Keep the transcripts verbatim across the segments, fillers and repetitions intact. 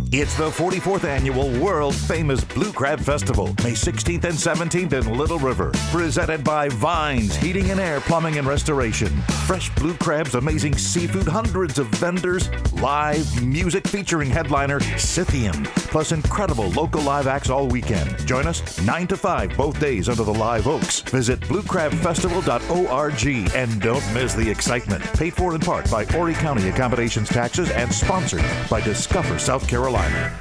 It's the forty-fourth Annual World Famous Blue Crab Festival, May sixteenth and seventeenth in Little River. Presented by Vines Heating and Air Plumbing and Restoration. Fresh blue crabs, amazing seafood, hundreds of vendors, live music featuring headliner Scythian, plus incredible local live acts all weekend. Join us nine to five both days under the live oaks. Visit blue crab festival dot org and don't miss the excitement. Paid for in part by Horry County Accommodations Taxes and sponsored by Discover South Carolina.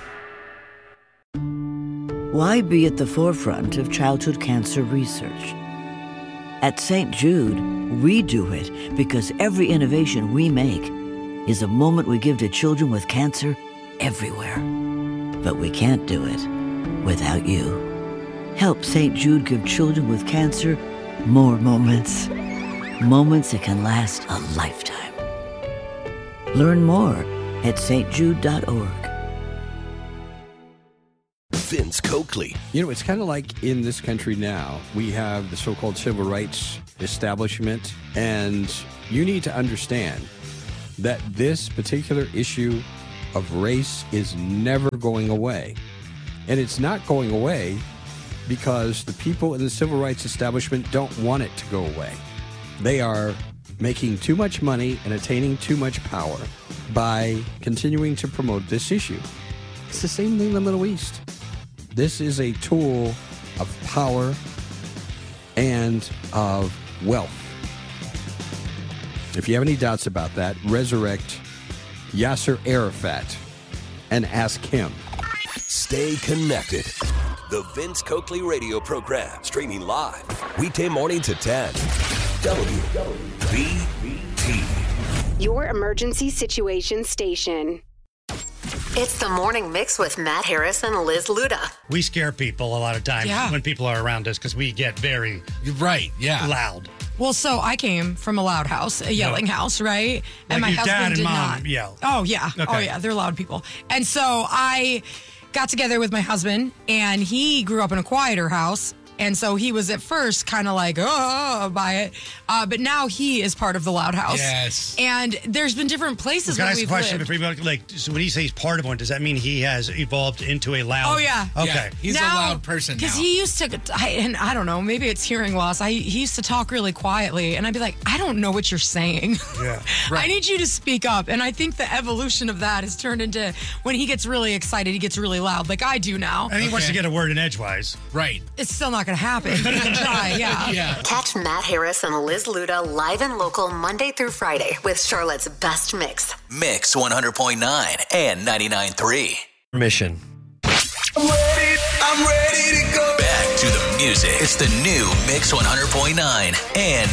Why be at the forefront of childhood cancer research? At Saint Jude, we do it because every innovation we make is a moment we give to children with cancer everywhere. But we can't do it without you. Help Saint Jude give children with cancer more moments. Moments that can last a lifetime. Learn more at s t jude dot org. Vince Coakley. You know, it's kind of like in this country now, we have the so-called civil rights establishment, and you need to understand that this particular issue of race is never going away. And it's not going away because the people in the civil rights establishment don't want it to go away. They are making too much money and attaining too much power by continuing to promote this issue. It's the same thing in the Middle East. This is a tool of power and of wealth. If you have any doubts about that, resurrect Yasser Arafat and ask him. Stay connected. The Vince Coakley radio program, streaming live, weekday morning to ten. W B T. Your emergency situation station. It's the Morning Mix with Matt Harris and Liz Luda. We scare people a lot of times Yeah. when people are around us because we get very right, yeah, loud. Well, so I came from a loud house, a yelling Yeah. house, right? Like And my your husband dad and did mom not yell. Oh yeah, oh Okay. yeah, they're loud people. And so I got together with my husband, and he grew up in a quieter house. And so he was at first kind of like, oh, by it. Uh, but now he is part of the loud house. Yes. And there's been different places Can I where ask a we've question lived. before you like? So when he says he's part of one, does that mean he has evolved into a loud? Oh, yeah. Okay. Yeah, he's Now- a loud person now. Because he used to, I, and I don't know, maybe it's hearing loss. I he used to talk really quietly, and I'd be like, I don't know what you're saying. Yeah. I need you to speak up. And I think the evolution of that has turned into when he gets really excited, he gets really loud, like I do now. And he wants to Okay. get a word in edgewise. Right. It's still not going to happen. But he can try, yeah. Yeah. Catch Matt Harris and Liz Luda live and local Monday through Friday with Charlotte's best mix. Mix one hundred point nine and ninety-nine point three. Mission. I'm ready. I'm ready to go. Back to the music. It's the new Mix one hundred point nine and